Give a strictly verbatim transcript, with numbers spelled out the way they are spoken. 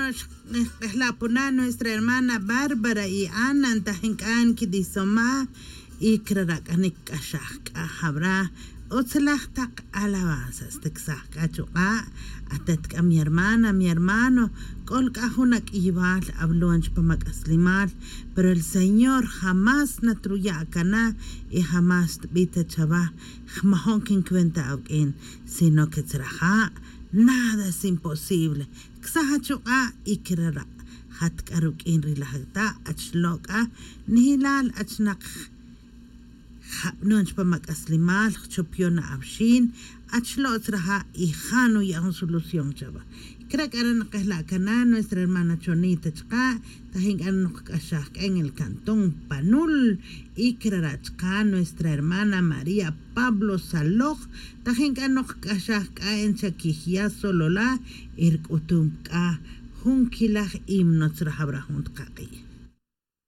la puna nuestra hermana Bárbara y Ana antajenkan kidisoma y krarakanik ashak ahabra otzlachtak alabanzas texaka chuqa atet a mi hermana mi hermano kolka hunak ibal abluanch pamak aslimal pero el Señor jamás natruya kana y jamás bita chava jamahon kin cuenta aukin sino que traja nada es imposible ksaha chuqa y krara hat karuk in rilahta achloka nihilal achnak نونش بمك أسلمال شوبيونا أبشين أشلو أترها إخانو يهون سولوسيون شبا كراك أنا نقهلا كنا nuestra hermana Chonita chqa tahin أنا نقاشاك en el cantón Panul y krarachqa nuestra hermana María Pablo Saloj tahin أنا نقاشاك en Chaquijia Solola irk utumka hunkilaj himno tsrahabra hunt qaqi